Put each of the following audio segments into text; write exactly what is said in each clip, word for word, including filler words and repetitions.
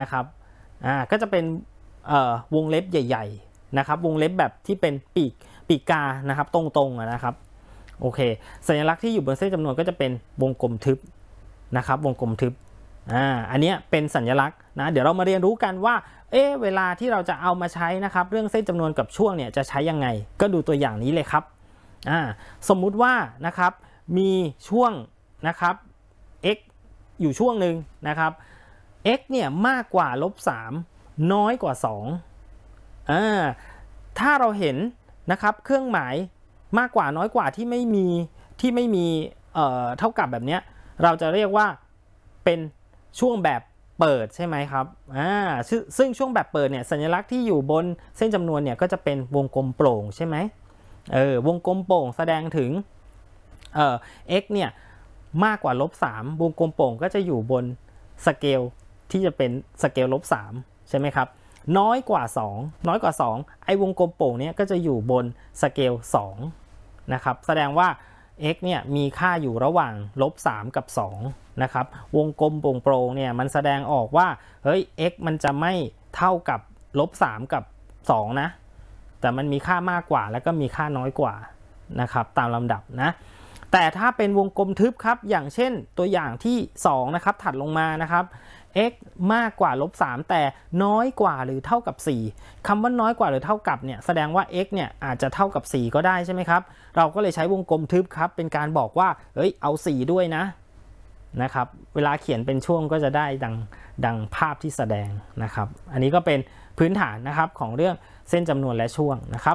นะครับอ่าก็จะเป็นเอ่อวงเล็บใหญ่ๆนะครับวงเล็บแบบที่เป็นปีกปีกกานะครับตรงๆนะครับโอเคสัญลักษณ์ที่อยู่บนเส้นจำนวนก็จะเป็นวงกลมทึบนะครับวงกลมทึบอ่าอันนี้เป็นสัญลักษณ์นะเดี๋ยวเรามาเรียนรู้กันว่าเอ๊ะเวลาที่เราจะเอามาใช้นะครับเรื่องเส้นจำนวนกับช่วงเนี่ยจะใช้ยังไงก็ดูตัวอย่างนี้เลยครับอ่าสมมุติว่านะครับมีช่วงนะครับ x อยู่ช่วงหนึ่งนะครับ x เนี่ยมากกว่าลบสามน้อยกว่าสองอ่าถ้าเราเห็นนะครับเครื่องหมายมากกว่าน้อยกว่าที่ไม่มีที่ไม่มีเอ่อเท่ากับแบบเนี้ยเราจะเรียกว่าเป็นช่วงแบบเปิดใช่ไหมครับอ่าซึ่งช่วงแบบเปิดเนี่ยสัญลักษณ์ที่อยู่บนเส้นจำนวนเนี่ยก็จะเป็นวงกลมโปร่งใช่ไหมเออวงกลมโปร่งแสดงถึงเอ่อ x เนี่ยมากกว่าลบสามวงกลมโปร่งก็จะอยู่บนสเกลที่จะเป็นสเกลลบสามใช่ไหมครับน้อยกว่าสองน้อยกว่าสองไอ้วงกลมโป่งเนี้ยก็จะอยู่บนสเกลสองนะครับแสดงว่า x เนี่ยมีค่าอยู่ระหว่างลบสามกับสองนะครับวงกลมโปร่งๆเนี่ยมันแสดงออกว่าเฮ้ย x มันจะไม่เท่ากับลบสามกับสองนะแต่มันมีค่ามากกว่าแล้วก็มีค่าน้อยกว่านะครับตามลำดับนะแต่ถ้าเป็นวงกลมทึบครับอย่างเช่นตัวอย่างที่สองนะครับถัดลงมานะครับ x มากกว่าลบสามแต่น้อยกว่าหรือเท่ากับสี่คำว่าน้อยกว่าหรือเท่ากับเนี่ยแสดงว่า x เนี่ยอาจจะเท่ากับสี่ก็ได้ใช่ไหมครับเราก็เลยใช้วงกลมทึบครับเป็นการบอกว่าเอ้ยเอาสี่ด้วยนะนะครับเวลาเขียนเป็นช่วงก็จะได้ดังดังภาพที่แสดงนะครับอันนี้ก็เป็นพื้นฐานนะครับของเรื่องเส้นจำนวนและช่วงนะครับ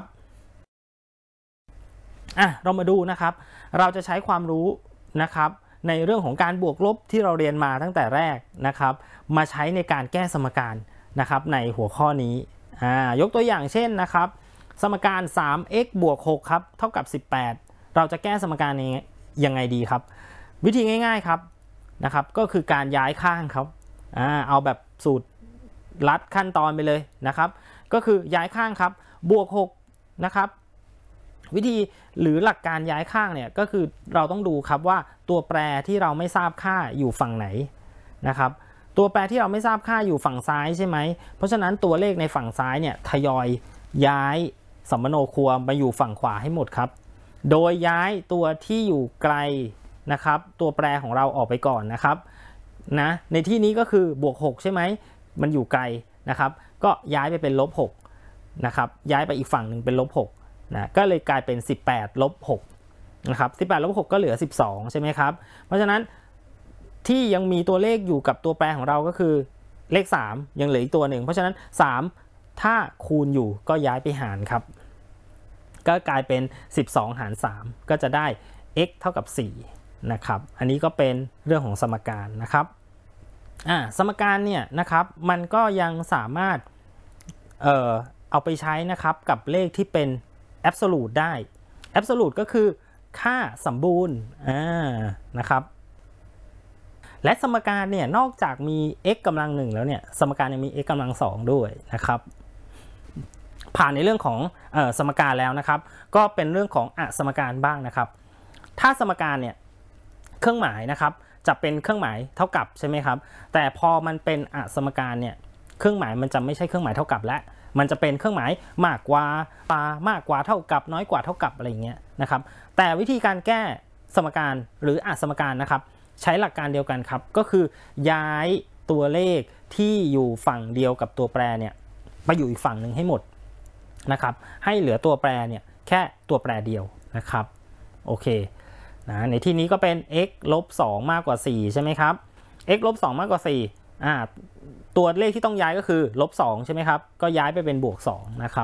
อ่ะเรามาดูนะครับเราจะใช้ความรู้นะครับในเรื่องของการบวกลบที่เราเรียนมาตั้งแต่แรกนะครับมาใช้ในการแก้สมการนะครับในหัวข้อนี้อ่ายกตัวอย่างเช่นนะครับสมการ สาม x บวกหกครับเท่ากับสิบแปดเราจะแก้สมการนี้ยังไงดีครับวิธีง่ายๆครับนะครับก็คือการย้ายข้างครับอ่าเอาแบบสูตรลัดขั้นตอนไปเลยนะครับก็คือย้ายข้างครับบวกหกนะครับวิธีหรือหลักการย้ายข้างเนี่ยก็คือเราต้องดูครับว่าตัวแปรที่เราไม่ทราบค่าอยู่ฝั่งไหนนะครับตัวแปรที่เราไม่ทราบค่าอยู่ฝั่งซ้ายใช่ไหมเพราะฉะนั้นตัวเลขในฝั่งซ้ายเนี่ยทยอยย้ายสัมมโนครัวมาอยู่ฝั่งขวาให้หมดครับโดยย้ายตัวที่อยู่ไกลนะครับตัวแปรของเราออกไปก่อนนะครับนะในที่นี้ก็คือบวกหกใช่ไหมมันอยู่ไกลนะครับก็ย้ายไปเป็นลบหกนะครับย้ายไปอีกฝั่งหนึ่งเป็นลบหกนะก็เลยกลายเป็นสิบแปดลบหกนะครับสิบแปดลบหกก็เหลือสิบสองใช่ไหมครับเพราะฉะนั้นที่ยังมีตัวเลขอยู่กับตัวแปรของเราก็คือเลขสามยังเหลืออีกตัวหนึ่งเพราะฉะนั้นสามถ้าคูณอยู่ก็ย้ายไปหารครับก็กลายเป็นสิบสองหารสามก็จะได้ x เท่ากับสี่นะครับอันนี้ก็เป็นเรื่องของสมการนะครับอ่าสมการเนี่ยนะครับมันก็ยังสามารถเอ่อเอาไปใช้นะครับกับเลขที่เป็นabsolute ได้ absolute ก็คือค่าสมบูรณ์อ่านะครับและสมการเนี่ยนอกจากมี x กำลังหนึ่งแล้วเนี่ยสมการยังมี x กำลังสองด้วยนะครับผ่านในเรื่องของเอ่อสมการแล้วนะครับก็เป็นเรื่องของอสมการบ้างนะครับถ้าสมการเนี่ยเครื่องหมายนะครับจะเป็นเครื่องหมายเท่ากับใช่ไหมครับแต่พอมันเป็นอสมการเนี่ยเครื่องหมายมันจะไม่ใช่เครื่องหมายเท่ากับและมันจะเป็นเครื่องหมายมากกว่าปามากกว่าเท่ากับน้อยกว่าเท่ากับอะไรเงี้ยนะครับแต่วิธีการแก้สมการหรืออสมการนะครับใช้หลักการเดียวกันครับก็คือย้ายตัวเลขที่อยู่ฝั่งเดียวกับตัวแปรเนี่ยไปอยู่อีกฝั่งหนึ่งให้หมดนะครับให้เหลือตัวแปรเนี่ยแค่ตัวแปรเดียวนะครับโอเคนะในที่นี้ก็เป็น x ลบสองมากกว่าสี่ใช่ไหมครับ x ลบสองมากกว่าสี่อ่าตัวเลขที่ต้องย้ายก็คือลบสองใช่ไหมครับก็ย้ายไปเป็นบวกสองนะครับ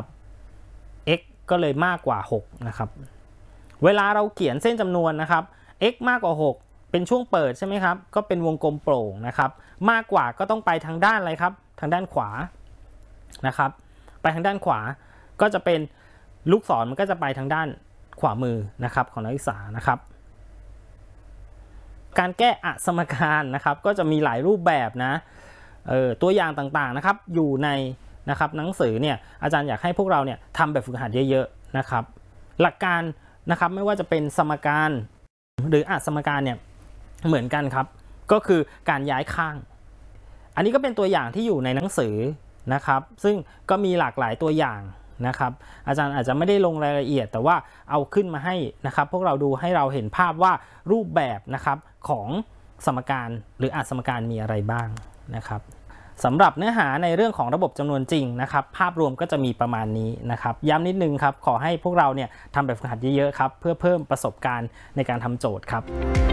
x ก็เลยมากกว่าหกนะครับเวลาเราเขียนเส้นจำนวนนะครับ x มากกว่าหกเป็นช่วงเปิดใช่ไหมครับก็เป็นวงกลมโปร่งนะครับมากกว่าก็ต้องไปทางด้านอะไรครับทางด้านขวานะครับไปทางด้านขวาก็จะเป็นลูกศรมันก็จะไปทางด้านขวามือนะครับของนักศึกษานะครับการแก้อสมการนะครับก็จะมีหลายรูปแบบนะเออตัวอย่างต่างๆนะครับอยู่ในนะครับหนังสือเนี่ยอาจารย์อยากให้พวกเราเนี่ยทำแบบฝึกหัดเยอะๆนะครับหลักการนะครับไม่ว่าจะเป็นสมการหรืออสมการเนี่ยเหมือนกันครับก็คือการย้ายข้างอันนี้ก็เป็นตัวอย่างที่อยู่ในหนังสือนะครับซึ่งก็มีหลากหลายตัวอย่างนะครับอาจารย์อาจจะไม่ได้ลงรายละเอียดแต่ว่าเอาขึ้นมาให้นะครับพวกเราดูให้เราเห็นภาพว่ารูปแบบนะครับของสมการหรืออาจสมการมีอะไรบ้างนะครับสำหรับเนื้อหาในเรื่องของระบบจำนวนจริงนะครับภาพรวมก็จะมีประมาณนี้นะครับย้ำนิดนึงครับขอให้พวกเราเนี่ยทำแบบฝึกหัดเยอะๆครับเพื่อเพิ่มประสบการณ์ในการทำโจทย์ครับ